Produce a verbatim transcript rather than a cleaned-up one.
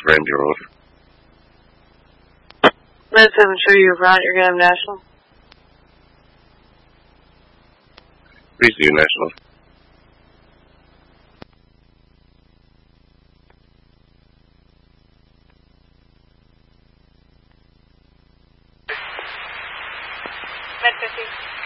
Ramsey Road. Med seven, show you route, you're going to have National. Please do National. Med fifty.